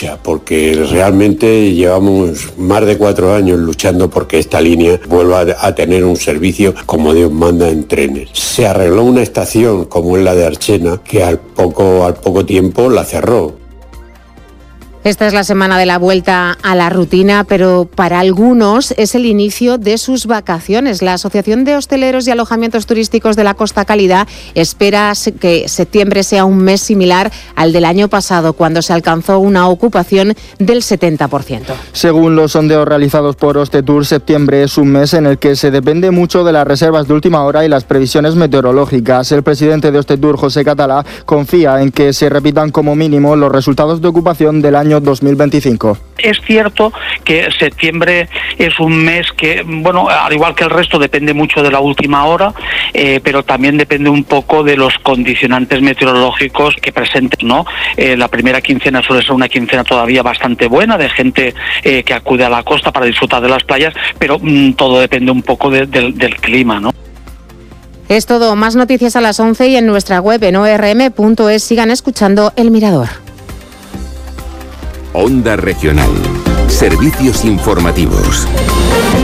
lucha, porque realmente llevamos más de 4 años luchando porque esta línea vuelva a tener un servicio como Dios manda en trenes. Se arregló una estación como es la de Archena, que al poco tiempo la cerró. Esta es la semana de la vuelta a la rutina, pero para algunos es el inicio de sus vacaciones. La Asociación de Hosteleros y Alojamientos Turísticos de la Costa Cálida espera que septiembre sea un mes similar al del año pasado, cuando se alcanzó una ocupación del 70%. Según los sondeos realizados por Hostetour, septiembre es un mes en el que se depende mucho de las reservas de última hora y las previsiones meteorológicas. El presidente de Hostetour, José Catalá, confía en que se repitan como mínimo los resultados de ocupación del año 2025. Es cierto que septiembre es un mes que, bueno, al igual que el resto, depende mucho de la última hora, pero también depende un poco de los condicionantes meteorológicos que presenten, ¿no? La primera quincena suele ser una quincena todavía bastante buena, de gente que acude a la costa para disfrutar de las playas, pero todo depende un poco del clima, ¿no? Es todo. Más noticias a las 11 y en nuestra web en orm.es. Sigan escuchando El Mirador. Onda Regional. Servicios informativos.